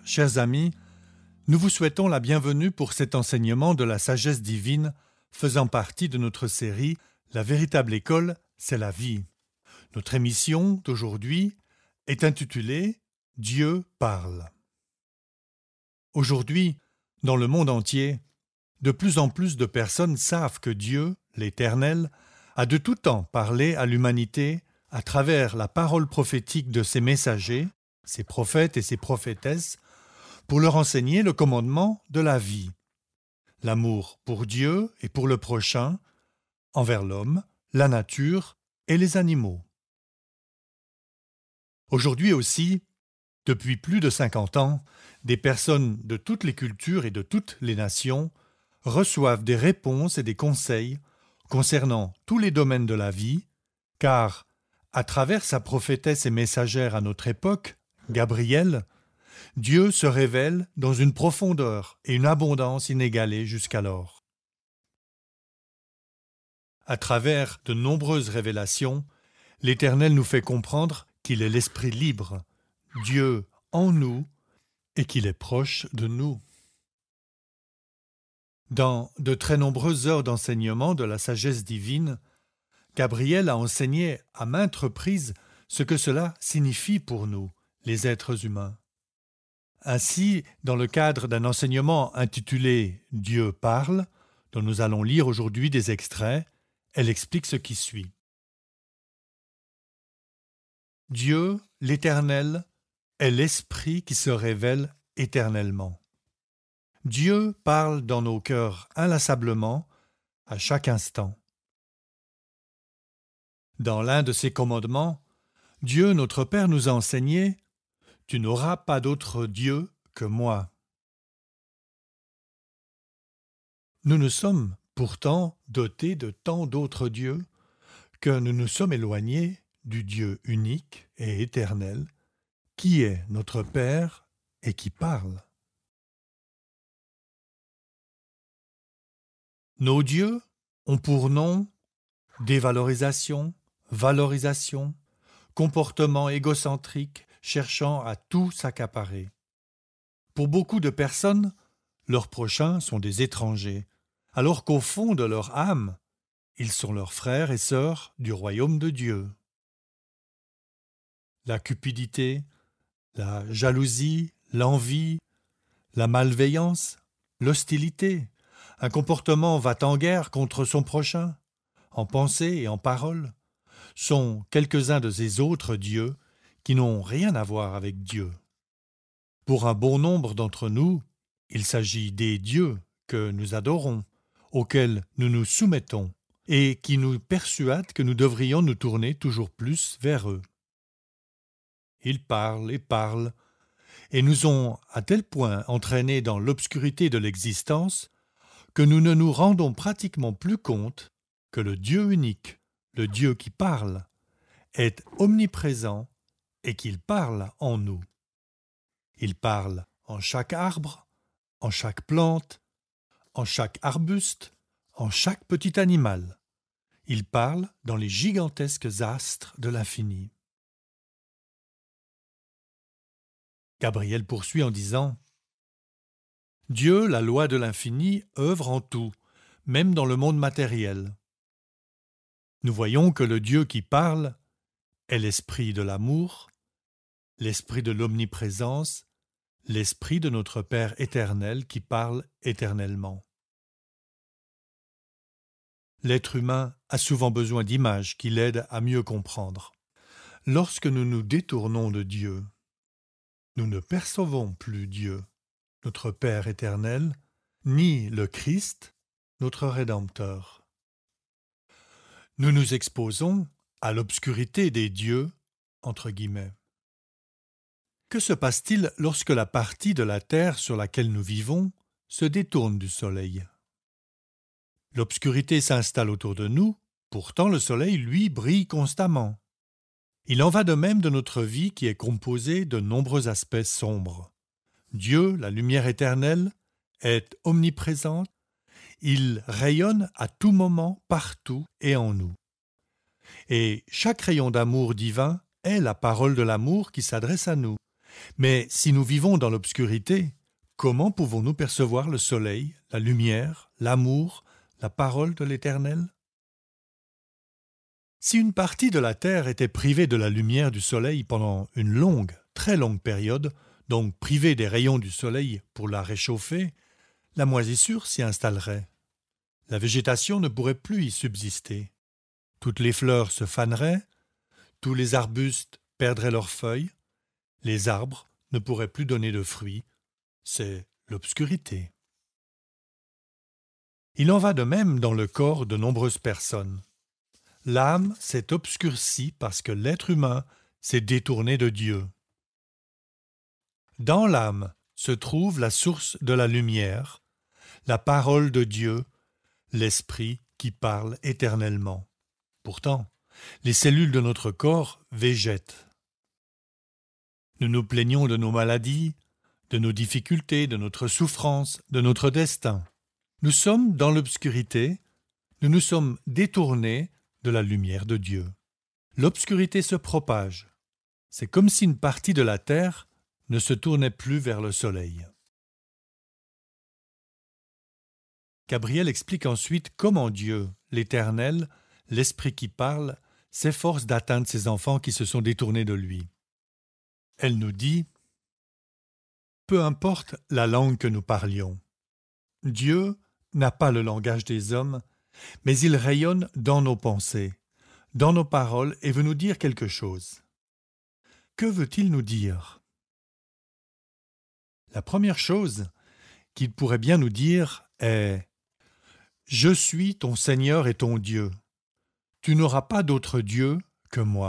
Chers amis, nous vous souhaitons la bienvenue pour cet enseignement de la sagesse divine faisant partie de notre série « La véritable école, c'est la vie ». Notre émission d'aujourd'hui est intitulée « Dieu parle ». Aujourd'hui, dans le monde entier, de plus en plus de personnes savent que Dieu, l'Éternel, a de tout temps parlé à l'humanité à travers la parole prophétique de ses messagers, ses prophètes et ses prophétesses, pour leur enseigner le commandement de la vie, l'amour pour Dieu et pour le prochain, envers l'homme, la nature et les animaux. Aujourd'hui aussi, depuis plus de 50 ans, des personnes de toutes les cultures et de toutes les nations reçoivent des réponses et des conseils concernant tous les domaines de la vie, car, à travers sa prophétesse et messagère à notre époque, Gabrielle, Dieu se révèle dans une profondeur et une abondance inégalées jusqu'alors. À travers de nombreuses révélations, l'Éternel nous fait comprendre qu'il est l'Esprit libre, Dieu en nous, et qu'il est proche de nous. Dans de très nombreuses heures d'enseignement de la sagesse divine, Gabriel a enseigné à maintes reprises ce que cela signifie pour nous, les êtres humains. Ainsi, dans le cadre d'un enseignement intitulé « Dieu parle », dont nous allons lire aujourd'hui des extraits, elle explique ce qui suit. Dieu, l'Éternel, est l'Esprit qui se révèle éternellement. Dieu parle dans nos cœurs inlassablement, à chaque instant. Dans l'un de ses commandements, Dieu, notre Père, nous a enseigné « Tu n'auras pas d'autre Dieu que moi ». Nous nous sommes pourtant dotés de tant d'autres dieux que nous nous sommes éloignés du Dieu unique et éternel, qui est notre Père et qui parle. Nos dieux ont pour nom dévalorisation, valorisation, comportement égocentrique cherchant à tout s'accaparer. Pour beaucoup de personnes, leurs prochains sont des étrangers, alors qu'au fond de leur âme, ils sont leurs frères et sœurs du royaume de Dieu. La cupidité, la jalousie, l'envie, la malveillance, l'hostilité, un comportement va-t-en-guerre contre son prochain, en pensée et en parole, sont quelques-uns de ces autres dieux qui n'ont rien à voir avec Dieu. Pour un bon nombre d'entre nous, il s'agit des dieux que nous adorons, auxquels nous nous soumettons et qui nous persuadent que nous devrions nous tourner toujours plus vers eux. Ils parlent et nous ont à tel point entraînés dans l'obscurité de l'existence que nous ne nous rendons pratiquement plus compte que le Dieu unique, le Dieu qui parle, est omniprésent et qu'il parle en nous. Il parle en chaque arbre, en chaque plante, en chaque arbuste, en chaque petit animal. Il parle dans les gigantesques astres de l'infini. Gabriel poursuit en disant « Dieu, la loi de l'infini, œuvre en tout, même dans le monde matériel. Nous voyons que le Dieu qui parle est l'esprit de l'amour, l'esprit de l'omniprésence, l'esprit de notre Père éternel qui parle éternellement. L'être humain a souvent besoin d'images qui l'aident à mieux comprendre. Lorsque nous nous détournons de Dieu, nous ne percevons plus Dieu, notre Père éternel, ni le Christ, notre Rédempteur. Nous nous exposons à l'obscurité des dieux, entre guillemets. Que se passe-t-il lorsque la partie de la terre sur laquelle nous vivons se détourne du soleil? L'obscurité s'installe autour de nous, pourtant le soleil, lui, brille constamment. Il en va de même de notre vie qui est composée de nombreux aspects sombres. Dieu, la lumière éternelle, est omniprésent. Il rayonne à tout moment, partout et en nous. Et chaque rayon d'amour divin est la parole de l'amour qui s'adresse à nous Mais si nous vivons dans l'obscurité, comment pouvons-nous percevoir le soleil, la lumière, l'amour, la parole de l'Éternel? Si une partie de la terre était privée de la lumière du soleil pendant une longue, très longue période, donc privée des rayons du soleil pour la réchauffer, la moisissure s'y installerait. La végétation ne pourrait plus y subsister. Toutes les fleurs se faneraient, tous les arbustes perdraient leurs feuilles, les arbres ne pourraient plus donner de fruits. C'est l'obscurité. Il en va de même dans le corps de nombreuses personnes. L'âme s'est obscurcie parce que l'être humain s'est détourné de Dieu. Dans l'âme se trouve la source de la lumière, la parole de Dieu, l'Esprit qui parle éternellement. Pourtant, les cellules de notre corps végètent. Nous nous plaignons de nos maladies, de nos difficultés, de notre souffrance, de notre destin. Nous sommes dans l'obscurité, nous nous sommes détournés de la lumière de Dieu. L'obscurité se propage. C'est comme si une partie de la terre ne se tournait plus vers le soleil. Gabriel explique ensuite comment Dieu, l'Éternel, l'Esprit qui parle, s'efforce d'atteindre ces enfants qui se sont détournés de lui. Elle nous dit « Peu importe la langue que nous parlions, Dieu n'a pas le langage des hommes, mais il rayonne dans nos pensées, dans nos paroles et veut nous dire quelque chose. Que veut-il nous dire? La première chose qu'il pourrait bien nous dire est « Je suis ton Seigneur et ton Dieu. Tu n'auras pas d'autre Dieu que moi. »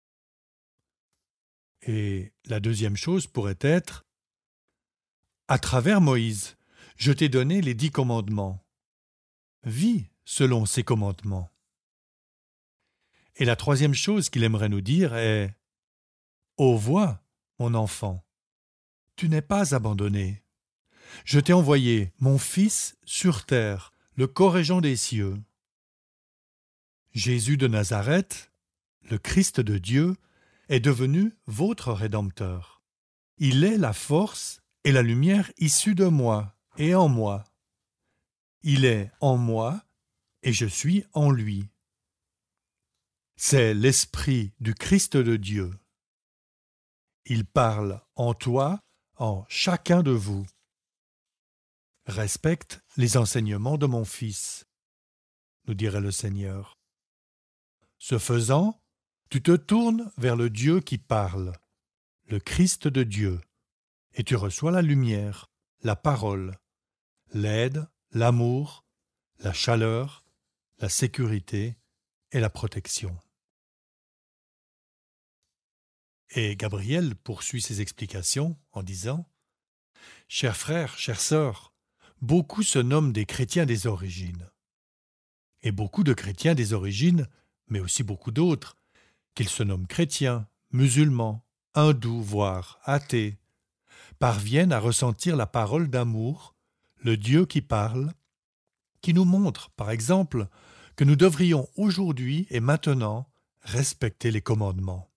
Et la deuxième chose pourrait être « À travers Moïse, je t'ai donné les 10 commandements. Vis selon ces commandements. » Et la troisième chose qu'il aimerait nous dire est « Ô vois, mon enfant, tu n'es pas abandonné. Je t'ai envoyé mon Fils sur terre, le corrigeant des cieux. Jésus de Nazareth, le Christ de Dieu, est devenu votre Rédempteur. Il est la force et la lumière issue de moi et en moi. Il est en moi et je suis en lui. C'est l'Esprit du Christ de Dieu. Il parle en toi, en chacun de vous. Respecte les enseignements de mon Fils, nous dirait le Seigneur. Ce faisant, tu te tournes vers le Dieu qui parle, le Christ de Dieu, et tu reçois la lumière, la parole, l'aide, l'amour, la chaleur, la sécurité et la protection. Et Gabriel poursuit ses explications en disant « Chers frères, chères sœurs, beaucoup se nomment des chrétiens des origines. Et beaucoup de chrétiens des origines, mais aussi beaucoup d'autres, qu'ils se nomment chrétiens, musulmans, hindous, voire athées, parviennent à ressentir la parole d'amour, le Dieu qui parle, qui nous montre, par exemple, que nous devrions aujourd'hui et maintenant respecter les commandements.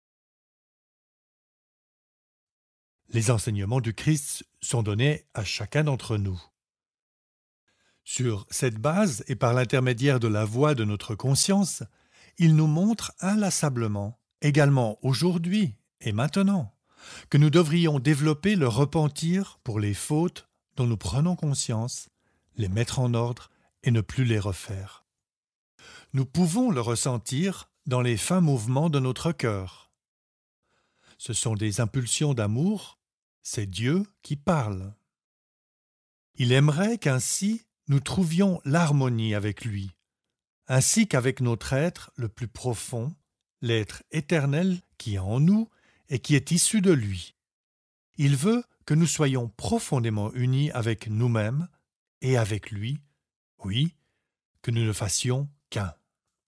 Les enseignements du Christ sont donnés à chacun d'entre nous. Sur cette base et par l'intermédiaire de la voix de notre conscience, il nous montre inlassablement, également aujourd'hui et maintenant, que nous devrions développer le repentir pour les fautes dont nous prenons conscience, les mettre en ordre et ne plus les refaire. Nous pouvons le ressentir dans les fins mouvements de notre cœur. Ce sont des impulsions d'amour, c'est Dieu qui parle. Il aimerait qu'ainsi nous trouvions l'harmonie avec lui, ainsi qu'avec notre être le plus profond, l'être éternel qui est en nous et qui est issu de lui. Il veut que nous soyons profondément unis avec nous-mêmes et avec lui, oui, que nous ne fassions qu'un.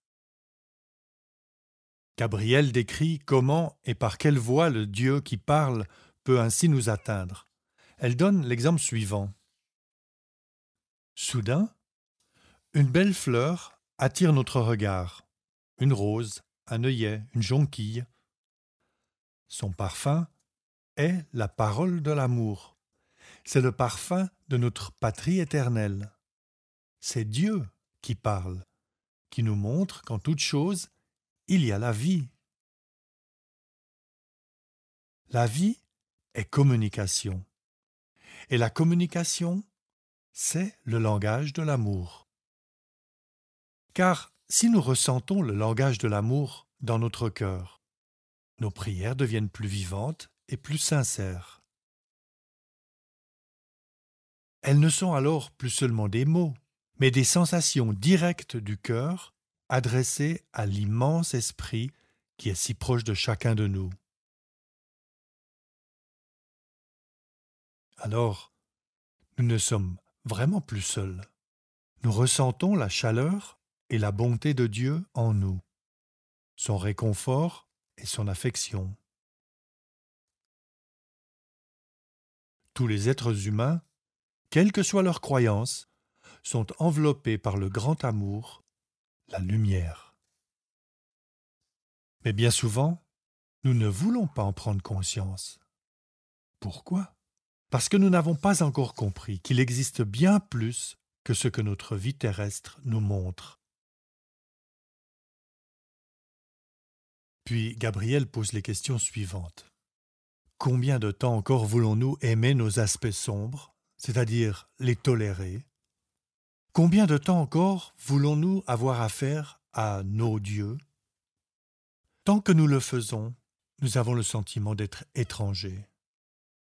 Gabriel décrit comment et par quelle voie le Dieu qui parle peut ainsi nous atteindre. Elle donne l'exemple suivant. Soudain, une belle fleur attire notre regard, une rose, un œillet, une jonquille. Son parfum est la parole de l'amour. C'est le parfum de notre patrie éternelle. C'est Dieu qui parle, qui nous montre qu'en toute chose, il y a la vie. La vie est communication. Et la communication, c'est le langage de l'amour. Car si nous ressentons le langage de l'amour dans notre cœur, nos prières deviennent plus vivantes et plus sincères. Elles ne sont alors plus seulement des mots, mais des sensations directes du cœur adressées à l'immense esprit qui est si proche de chacun de nous. Alors, nous ne sommes vraiment plus seuls. Nous ressentons la chaleur et la bonté de Dieu en nous, son réconfort et son affection. Tous les êtres humains, quelle que soit leur croyance, sont enveloppés par le grand amour, la lumière. Mais bien souvent, nous ne voulons pas en prendre conscience. Pourquoi ? Parce que nous n'avons pas encore compris qu'il existe bien plus que ce que notre vie terrestre nous montre. Puis Gabriel pose les questions suivantes. Combien de temps encore voulons-nous aimer nos aspects sombres, c'est-à-dire les tolérer ? Combien de temps encore voulons-nous avoir affaire à nos dieux ? Tant que nous le faisons, nous avons le sentiment d'être étrangers. Pourquoi ?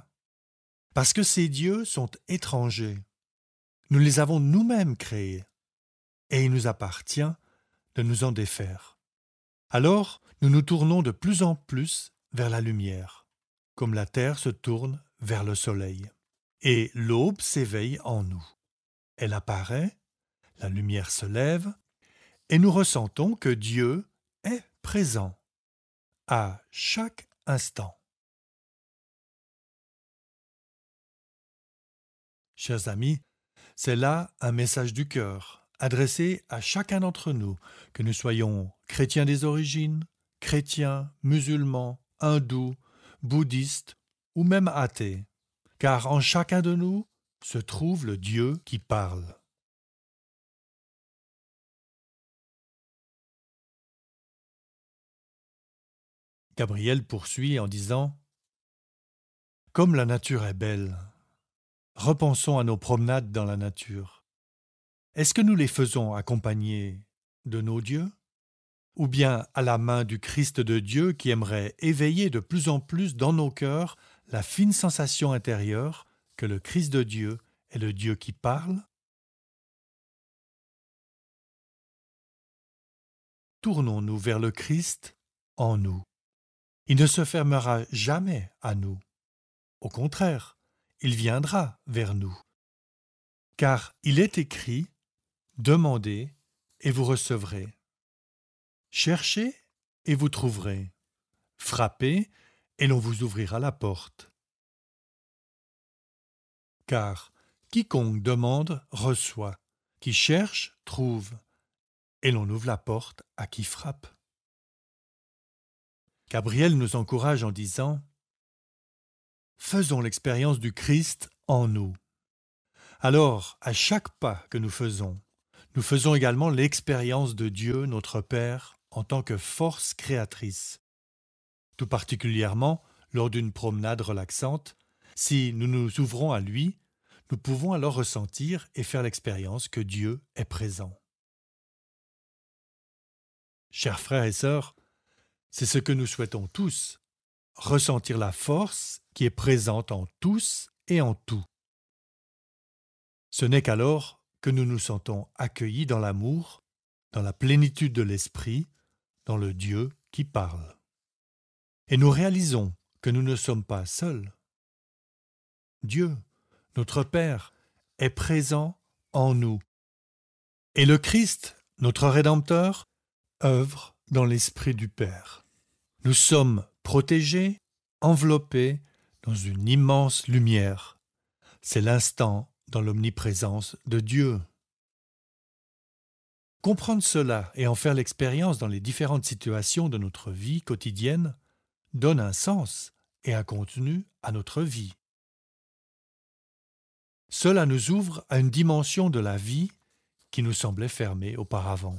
Parce que ces dieux sont étrangers. Nous les avons nous-mêmes créés, et il nous appartient de nous en défaire. Alors, nous nous tournons de plus en plus vers la lumière, comme la terre se tourne vers le soleil. Et l'aube s'éveille en nous. Elle apparaît, la lumière se lève, et nous ressentons que Dieu est présent à chaque instant. Chers amis, c'est là un message du cœur, adressé à chacun d'entre nous, que nous soyons chrétiens des origines, chrétiens, musulmans, hindous, bouddhistes ou même athées, car en chacun de nous se trouve le Dieu qui parle. Gabriel poursuit en disant « Comme la nature est belle, repensons à nos promenades dans la nature. Est-ce que nous les faisons accompagner de nos dieux ? Ou bien à la main du Christ de Dieu qui aimerait éveiller de plus en plus dans nos cœurs la fine sensation intérieure que le Christ de Dieu est le Dieu qui parle ? Tournons-nous vers le Christ en nous. Il ne se fermera jamais à nous. Au contraire, il viendra vers nous. Car il est écrit « Demandez et vous recevrez. Cherchez et vous trouverez. Frappez et l'on vous ouvrira la porte. » Car quiconque demande reçoit, qui cherche trouve, et l'on ouvre la porte à qui frappe. Gabriel nous encourage en disant « Faisons l'expérience du Christ en nous. » Alors, à chaque pas que nous faisons également l'expérience de Dieu, notre Père, en tant que force créatrice. Tout particulièrement, lors d'une promenade relaxante, si nous nous ouvrons à lui, nous pouvons alors ressentir et faire l'expérience que Dieu est présent. Chers frères et sœurs, c'est ce que nous souhaitons tous, ressentir la force qui est présente en tous et en tout. Ce n'est qu'alors que nous nous sentons accueillis dans l'amour, dans la plénitude de l'esprit, dans le Dieu qui parle. Et nous réalisons que nous ne sommes pas seuls. Dieu, notre Père, est présent en nous. Et le Christ, notre Rédempteur, œuvre dans l'esprit du Père. Nous sommes protégés, enveloppés dans une immense lumière. C'est l'instant dans l'omniprésence de Dieu. Comprendre cela et en faire l'expérience dans les différentes situations de notre vie quotidienne donne un sens et un contenu à notre vie. Cela nous ouvre à une dimension de la vie qui nous semblait fermée auparavant.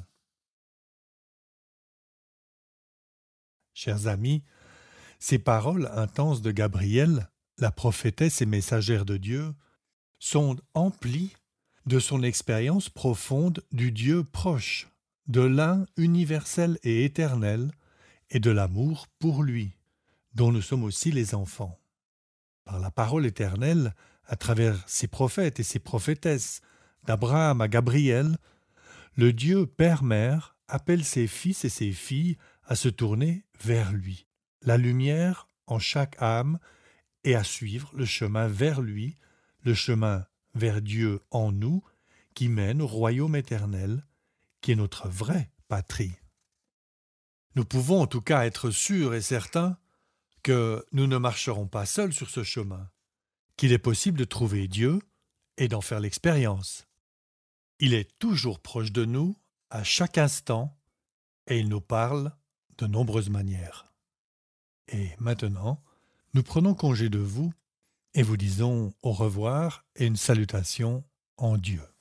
Chers amis, ces paroles intenses de Gabrielle, la prophétesse et messagère de Dieu, sont emplies de son expérience profonde du Dieu proche, de l'un universel et éternel, et de l'amour pour lui, dont nous sommes aussi les enfants. Par la parole éternelle, à travers ses prophètes et ses prophétesses, d'Abraham à Gabriel, le Dieu Père-Mère appelle ses fils et ses filles à se tourner vers lui, la lumière en chaque âme, et à suivre le chemin vers lui, le chemin vers Dieu en nous, qui mène au royaume éternel, qui est notre vraie patrie. Nous pouvons en tout cas être sûrs et certains que nous ne marcherons pas seuls sur ce chemin, qu'il est possible de trouver Dieu et d'en faire l'expérience. Il est toujours proche de nous, à chaque instant, et il nous parle de nombreuses manières. Et maintenant, nous prenons congé de vous et vous disons au revoir et une salutation en Dieu.